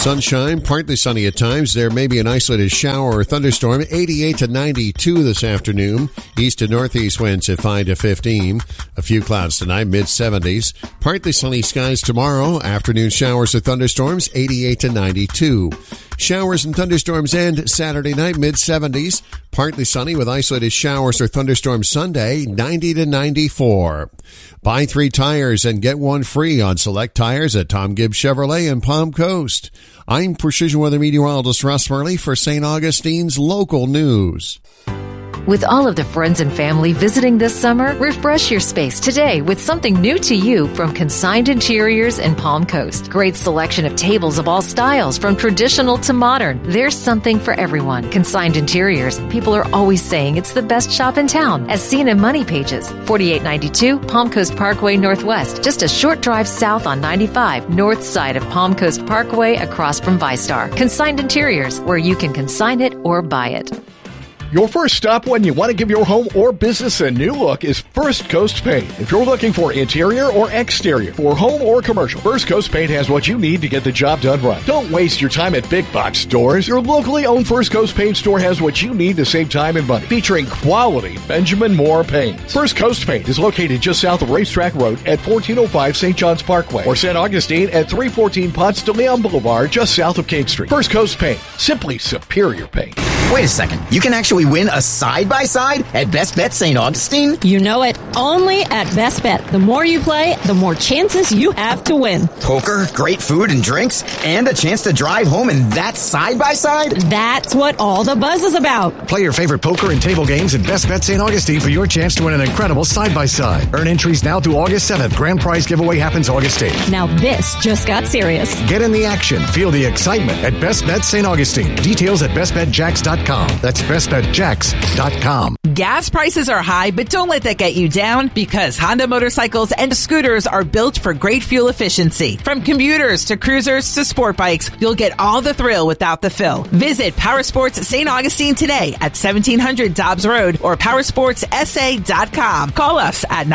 Sunshine, partly sunny at times. There may be an isolated shower or thunderstorm. 88 to 92 this afternoon. East to northeast winds at 5 to 15. A few clouds tonight, mid-70s. Partly sunny skies tomorrow. Afternoon showers or thunderstorms, 88 to 92. Showers and thunderstorms end Saturday night, mid-70s. Partly sunny with isolated showers or thunderstorms Sunday, 90 to 94. Buy 3 tires and get 1 free on select tires at Tom Gibbs Chevrolet in Palm Coast. I'm Precision Weather Meteorologist Russ Murley for St. Augustine's Local News. With all of the friends and family visiting this summer, refresh your space today with something new to you from Consigned Interiors in Palm Coast. Great selection of tables of all styles, from traditional to modern. There's something for everyone. Consigned Interiors. People are always saying it's the best shop in town, as seen in Money Pages. 4892 Palm Coast Parkway Northwest, just a short drive south on 95, north side of Palm Coast Parkway across from ViStar. Consigned Interiors, where you can consign it or buy it. Your first stop when you want to give your home or business a new look is First Coast Paint. If you're looking for interior or exterior, for home or commercial, First Coast Paint has what you need to get the job done right. Don't waste your time at big box stores. Your locally owned First Coast Paint store has what you need to save time and money, featuring quality Benjamin Moore paints. First Coast Paint is located just south of Racetrack Road at 1405 St. John's Parkway, or St. Augustine at 314 Ponce de Leon Boulevard, just south of King Street. First Coast Paint, simply superior paint. Wait a second. You can actually win a side-by-side at Best Bet St. Augustine? You know it. Only at Best Bet. The more you play, the more chances you have to win. Poker, great food and drinks, and a chance to drive home in that side-by-side? That's what all the buzz is about. Play your favorite poker and table games at Best Bet St. Augustine for your chance to win an incredible side-by-side. Earn entries now through August 7th. Grand prize giveaway happens August 8th. Now this just got serious. Get in the action. Feel the excitement at Best Bet St. Augustine. Details at bestbetjacks.com. That's bestbetjacks.com. Gas prices are high, but don't let that get you down, because Honda motorcycles and scooters are built for great fuel efficiency. From commuters to cruisers to sport bikes, you'll get all the thrill without the fill. Visit Powersports St. Augustine today at 1700 Dobbs Road or powersportsa.com. Call us at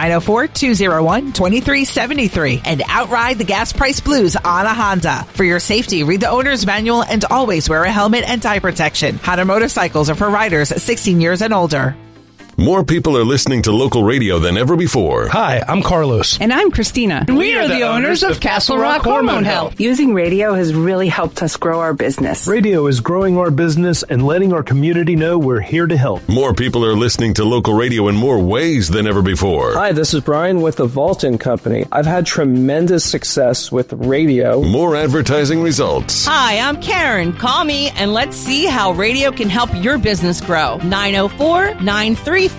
904-201-2373 and outride the gas price blues on a Honda. For your safety, read the owner's manual and always wear a helmet and tie protection. Honda motorcycles are for riders 16 years and older. More people are listening to local radio than ever before. Hi, I'm Carlos. And I'm Christina. We are the owners of Castle Rock Hormone Health. Using radio has really helped us grow our business. Radio is growing our business and letting our community know we're here to help. More people are listening to local radio in more ways than ever before. Hi, this is Brian with the Vaulton Company. I've had tremendous success with radio. More advertising results. Hi, I'm Karen. Call me and let's see how radio can help your business grow. 904-934-7999.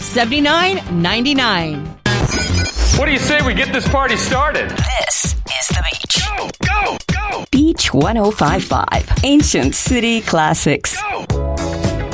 What do you say we get this party started? This is The Beach. Go, go, go! Beach 105.5. Ancient City Classics. Go!